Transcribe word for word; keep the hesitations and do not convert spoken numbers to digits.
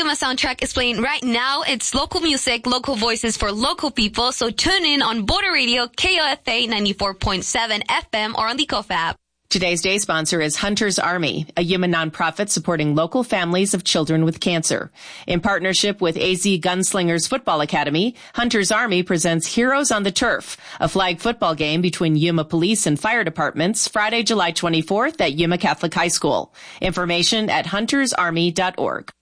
Yuma Soundtrack is playing right now. It's local music, local voices for local people. So tune in on Border Radio, K O F A ninety-four point seven F M or on the K O F app. Today's day sponsor is Hunter's Army, a Yuma nonprofit supporting local families of children with cancer. In partnership with A Z Gunslingers Football Academy, Hunter's Army presents Heroes on the Turf, a flag football game between Yuma Police and Fire Departments, Friday, July twenty-fourth at Yuma Catholic High School. Information at hunters army dot org.